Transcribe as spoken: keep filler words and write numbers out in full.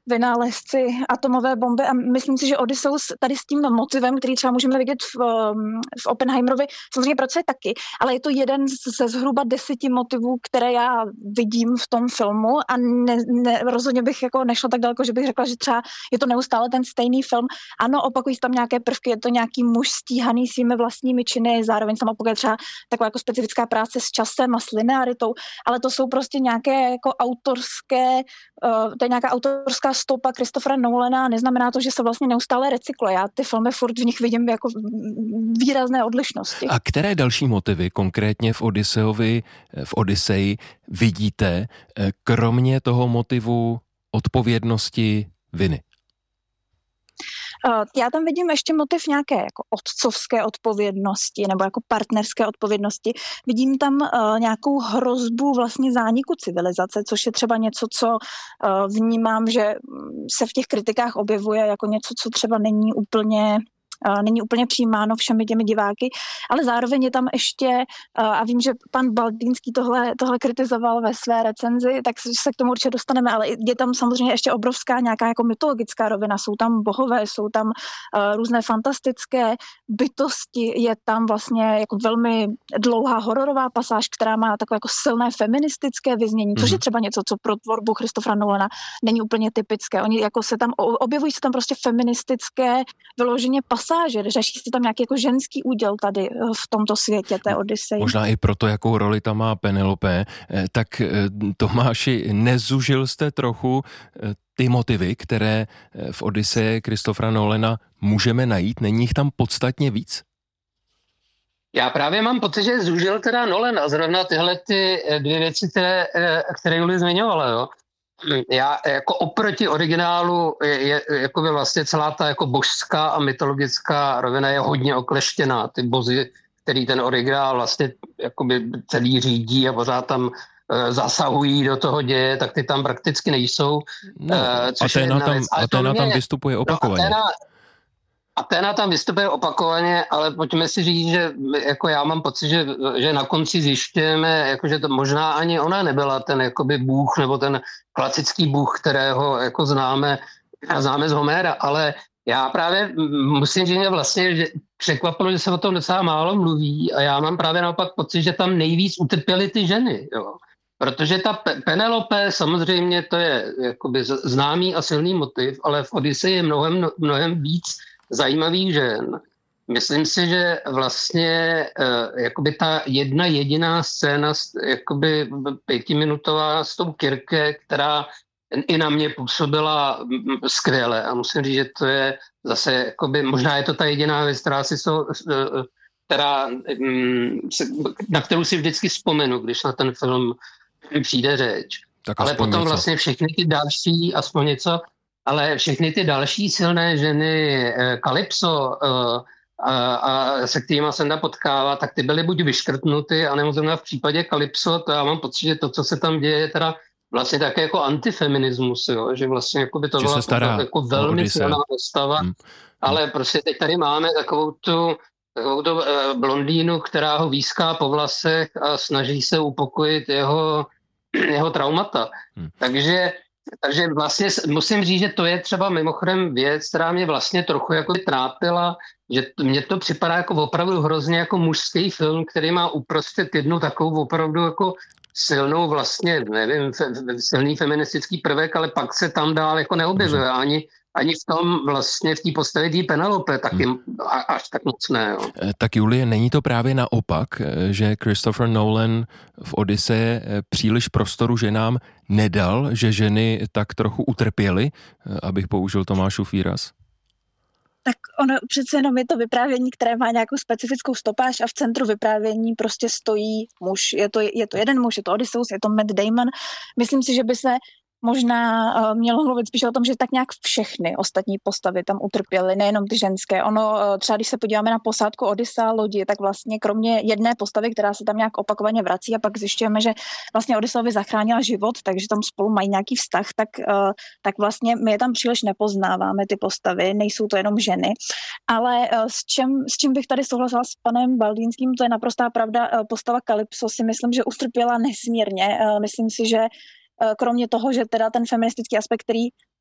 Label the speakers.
Speaker 1: vynálezci atomové bomby a myslím si, že Odysseus tady s tím motivem, který třeba můžeme vidět v, v Oppenheimerovi, samozřejmě pracuje taky, ale je to jeden ze zhruba deseti motivů, které já vidím v tom filmu a ne, ne, rozhodně bych jako nešla tak daleko, že bych řekla, že třeba je to neustále ten stejný film. Ano, opakují tam nějaké prvky, je to nějaký muž stíhaný svými vlastními činy, zároveň tam opakuje třeba taková jako specifická práce s časem a s linearitou, ale to jsou prostě nějaké jako autorské, uh, to je nějaká autorská stopa Christophera Nolana, neznamená to, že se vlastně neustále recykluje. Já ty filmy furt v nich vidím jako výrazné odlišnosti.
Speaker 2: A které další motivy konkrétně v Odysseovi, v Odyseji vidíte, kromě toho motivu odpovědnosti viny?
Speaker 1: Já tam vidím ještě motiv nějaké jako otcovské odpovědnosti nebo jako partnerské odpovědnosti. Vidím tam uh, nějakou hrozbu vlastně zániku civilizace, což je třeba něco, co uh, vnímám, že se v těch kritikách objevuje jako něco, co třeba není úplně není úplně přijímáno všemi těmi diváky, ale zároveň je tam ještě, a vím, že pan Baldýnský tohle, tohle kritizoval ve své recenzi, tak se k tomu určitě dostaneme, ale je tam samozřejmě ještě obrovská nějaká jako mytologická rovina, jsou tam bohové, jsou tam uh, různé fantastické bytosti, je tam vlastně jako velmi dlouhá hororová pasáž, která má takové jako silné feministické vyznění, což je třeba něco, co pro tvorbu Christophera Nolana není úplně typické. Oni jako se tam, objevují se tam prostě feministické vyloženě pasáže, řeší se tam nějaký jako ženský úděl tady v tomto světě té Odyseji.
Speaker 2: Možná i proto, jakou roli tam má Penelope. Tak Tomáši, nezužil jste trochu ty motivy, které v Odyseji Christophera Nolana můžeme najít? Není jich tam podstatně víc?
Speaker 3: Já právě mám pocit, že zužil teda Nolan a zrovna tyhle ty dvě věci, které, které Julie zmiňovala, jo. Já jako oproti originálu je, je jako by vlastně celá ta jako božská a mytologická rovina je hodně okleštěná. Ty bozy, který ten originál vlastně jakoby celý řídí a pořád tam e, zasahují do toho děje, tak ty tam prakticky nejsou.
Speaker 2: No, e, Aténa tam, Aténa tam vystupuje opakovaně.
Speaker 3: No, Aténa, Aténa tam vystupuje opakovaně, ale pojďme si říct, že jako já mám pocit, že, že na konci zjišťujeme, jako, že to možná ani ona nebyla ten jakoby bůh nebo ten klasický bůh, kterého jako známe, známe z Homéra, ale já právě musím říct, že vlastně že překvapilo, že se o tom docela málo mluví a já mám právě naopak pocit, že tam nejvíc utrpěly ty ženy, jo. Protože ta Penelope samozřejmě to je jakoby známý a silný motiv, ale v Odyseji je mnohem, mnohem víc zajímavých žen. Myslím si, že vlastně uh, jakoby ta jedna jediná scéna, jakoby pětiminutová s tou Kirke, která i na mě působila skvěle a musím říct, že to je zase, jakoby, možná je to ta jediná věc, která si so, která, na kterou si vždycky vzpomenu, když na ten film přijde řeč. Tak ale potom něco. Vlastně všechny ty další, aspoň něco, ale všechny ty další silné ženy, Kalypso a, a se kterýma se potkává, tak ty byly buď vyškrtnuty, anebo zrovna v případě Kalypso, to já mám pocit, že to, co se tam děje, je teda vlastně také jako antifeminismus, jo? Že vlastně jako by to
Speaker 2: že
Speaker 3: byla stará, jako velmi silná postava, hmm. ale prostě teď tady máme takovou tu, takovou tu uh, blondýnu, která ho výská po vlasech a snaží se upokojit jeho, jeho traumata. Hmm. Takže Takže vlastně musím říct, že to je třeba mimochodem věc, která mě vlastně trochu jako trápila, že mně to připadá jako opravdu hrozně jako mužský film, který má uprostřed jednu takovou opravdu jako silnou vlastně, nevím, silný feministický prvek, ale pak se tam dál jako neobjevuje ani Ani v tom vlastně v té postavě té Penelope taky hmm. až tak moc ne. Jo.
Speaker 2: Tak Julie, není to právě naopak, že Christopher Nolan v Odyseje příliš prostoru ženám nedal, že ženy tak trochu utrpěly, abych použil Tomášův výraz?
Speaker 1: Tak ono přece jenom je to vyprávění, které má nějakou specifickou stopáž a v centru vyprávění prostě stojí muž. Je to, je to jeden muž, je to Odysseus, je to Matt Damon. Myslím si, že by se možná uh, mělo mluvit spíš o tom, že tak nějak všechny ostatní postavy tam utrpěly, nejenom ty ženské. Ono, uh, třeba když se podíváme na posádku Odyssea lodi, tak vlastně kromě jedné postavy, která se tam nějak opakovaně vrací a pak zjišťujeme, že vlastně Odysseovi zachránila život, takže tam spolu mají nějaký vztah, tak, uh, tak vlastně my je tam příliš nepoznáváme, ty postavy, nejsou to jenom ženy. Ale uh, s, čem, s čím bych tady souhlasila s panem Baldýnským, to je naprostá pravda, uh, postava Kalypso si myslím, že utrpěla nesmírně. Uh, myslím si, že kromě toho, že teda ten feministický aspekt, který